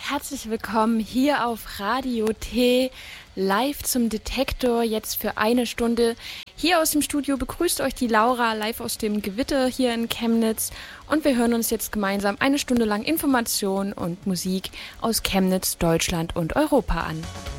herzlich willkommen hier auf Radio T, live zum Detektor, jetzt für eine Stunde. Hier aus dem Studio begrüßt euch die Laura live aus dem Gewitter hier in Chemnitz und wir hören uns jetzt gemeinsam eine Stunde lang Informationen und Musik aus Chemnitz, Deutschland und Europa an.